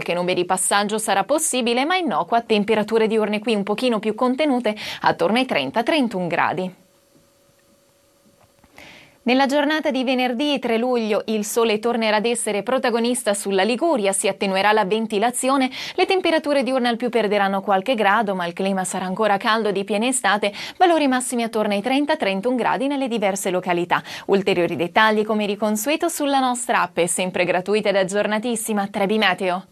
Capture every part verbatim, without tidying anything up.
qualche nube di passaggio sarà possibile, ma innocua, temperature diurne qui un pochino più contenute, attorno ai trenta trentuno gradi. Nella giornata di venerdì tre luglio il sole tornerà ad essere protagonista sulla Liguria, si attenuerà la ventilazione, le temperature diurne al più perderanno qualche grado, ma il clima sarà ancora caldo di piena estate, valori massimi attorno ai trenta trentuno gradi nelle diverse località. Ulteriori dettagli come di consueto sulla nostra app, è sempre gratuita ed aggiornatissima, Trebi Meteo.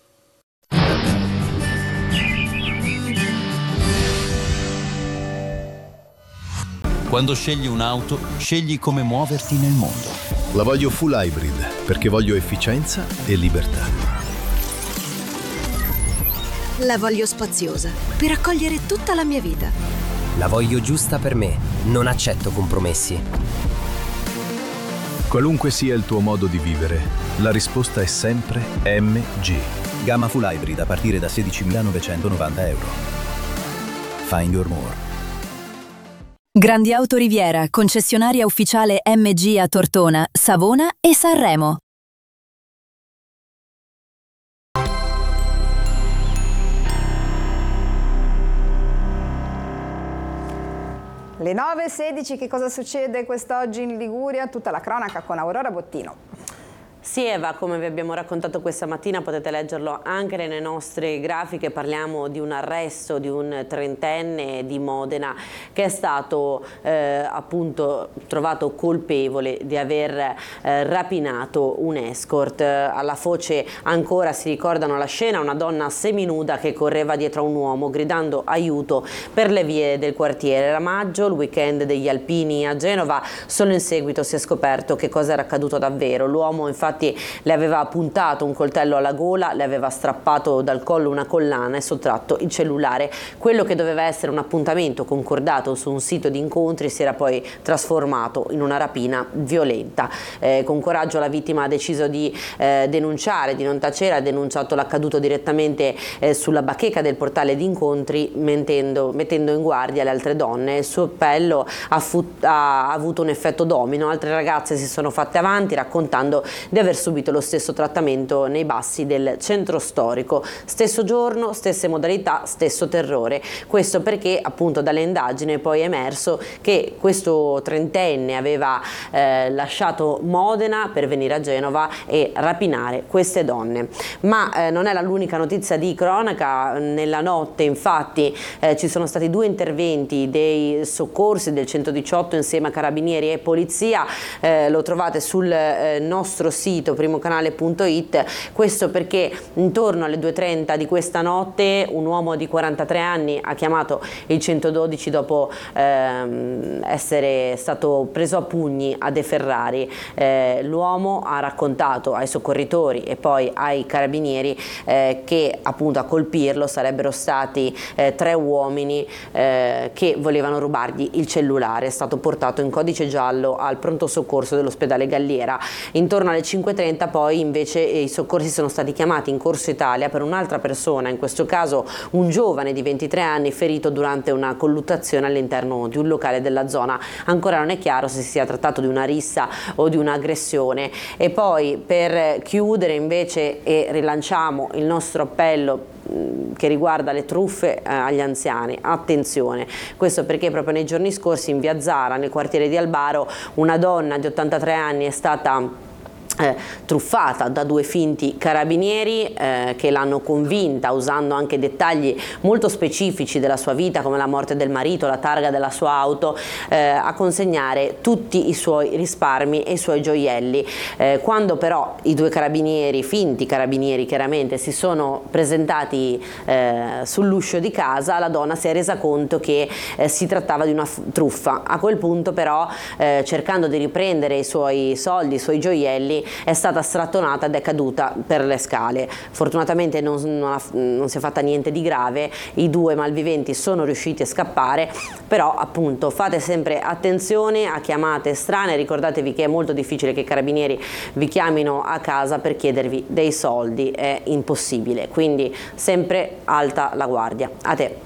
Quando scegli un'auto, scegli come muoverti nel mondo. La voglio full hybrid perché voglio efficienza e libertà. La voglio spaziosa per accogliere tutta la mia vita. La voglio giusta per me, non accetto compromessi. Qualunque sia il tuo modo di vivere, la risposta è sempre M G. Gamma full hybrid a partire da sedicimilanovecentonovanta euro. Find your more. Grandi Auto Riviera, concessionaria ufficiale M G a Tortona, Savona e Sanremo. Le nove e sedici, che cosa succede quest'oggi in Liguria? Tutta la cronaca con Aurora Bottino. Sì, Eva, come vi abbiamo raccontato questa mattina, potete leggerlo anche nelle nostre grafiche, parliamo di un arresto di un trentenne di Modena che è stato eh, appunto trovato colpevole di aver eh, rapinato un escort. Alla foce ancora si ricordano la scena, una donna seminuda che correva dietro a un uomo gridando aiuto per le vie del quartiere. Era maggio, il weekend degli alpini a Genova, solo in seguito si è scoperto che cosa era accaduto davvero. L'uomo infatti le aveva puntato un coltello alla gola, le aveva strappato dal collo una collana e sottratto il cellulare. Quello che doveva essere un appuntamento concordato su un sito di incontri si era poi trasformato in una rapina violenta. Eh, con coraggio la vittima ha deciso di eh, denunciare, di non tacere, ha denunciato l'accaduto direttamente eh, sulla bacheca del portale di incontri, mentendo, mettendo in guardia le altre donne. Il suo appello ha, ha avuto un effetto domino, altre ragazze si sono fatte avanti raccontando di aver subito lo stesso trattamento nei bassi del centro storico. Stesso giorno, stesse modalità, stesso terrore. Questo perché appunto dalle indagini è poi emerso che questo trentenne aveva eh, lasciato Modena per venire a Genova e rapinare queste donne. Ma eh, non è l'unica notizia di cronaca. Nella notte infatti eh, ci sono stati due interventi dei soccorsi del centodiciotto insieme a carabinieri e polizia. Eh, lo trovate sul eh, nostro sito primocanale punto it. Questo perché intorno alle due e trenta di questa notte un uomo di quarantatré anni ha chiamato il centododici dopo ehm, essere stato preso a pugni a De Ferrari. Eh, l'uomo ha raccontato ai soccorritori e poi ai carabinieri eh, che appunto a colpirlo sarebbero stati eh, tre uomini eh, che volevano rubargli il cellulare. È stato portato in codice giallo al pronto soccorso dell'ospedale Galliera. Intorno alle cinque e trenta poi invece i soccorsi sono stati chiamati in Corso Italia per un'altra persona, in questo caso un giovane di ventitré anni ferito durante una colluttazione all'interno di un locale della zona. Ancora non è chiaro se si sia trattato di una rissa o di un'aggressione. E poi per chiudere invece, e rilanciamo il nostro appello che riguarda le truffe eh, agli anziani, attenzione, questo perché proprio nei giorni scorsi in via Zara, nel quartiere di Albaro, una donna di ottantatré anni è stata Eh, truffata da due finti carabinieri eh, che l'hanno convinta, usando anche dettagli molto specifici della sua vita come la morte del marito, la targa della sua auto, eh, a consegnare tutti i suoi risparmi e i suoi gioielli. Eh, quando però i due carabinieri, finti carabinieri chiaramente, si sono presentati eh, sull'uscio di casa, la donna si è resa conto che eh, si trattava di una truffa. A quel punto però, eh, cercando di riprendere i suoi soldi, i suoi gioielli, è stata strattonata ed è caduta per le scale. Fortunatamente non, non, ha, non si è fatta niente di grave, i due malviventi sono riusciti a scappare, però appunto fate sempre attenzione a chiamate strane, ricordatevi che è molto difficile che i carabinieri vi chiamino a casa per chiedervi dei soldi, è impossibile, quindi sempre alta la guardia. A te.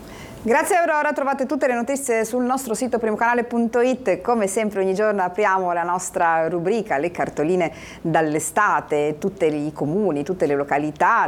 Grazie Aurora, trovate tutte le notizie sul nostro sito primocanale punto it. Come sempre ogni giorno apriamo la nostra rubrica, le cartoline dall'estate, tutti i comuni, tutte le località